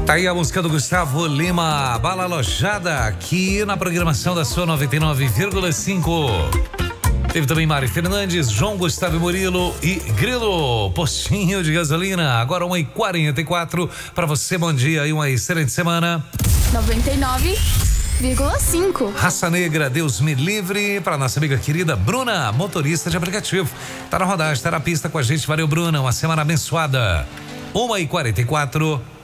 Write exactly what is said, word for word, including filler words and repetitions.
Tá aí a música do Gustavo Lima, Bala Alojada, aqui na programação da sua noventa e nove vírgula cinco. Teve também Mari Fernandes, João Gustavo Murilo e Grilo, postinho de gasolina. Agora uma e quarenta e quatro. Para você, bom dia e uma excelente semana. noventa e nove vírgula cinco. Raça Negra, Deus me livre. Para nossa amiga querida Bruna, motorista de aplicativo. Tá na rodagem, tá na pista com a gente. Valeu, Bruna. Uma semana abençoada. uma e quarenta e quatro.